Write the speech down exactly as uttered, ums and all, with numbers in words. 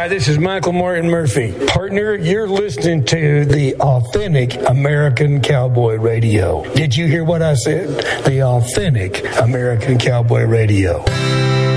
Hi, this is Michael Martin Murphy. Partner, you're listening to the Authentic American Cowboy Radio. Did you hear what I said? The Authentic American Cowboy Radio.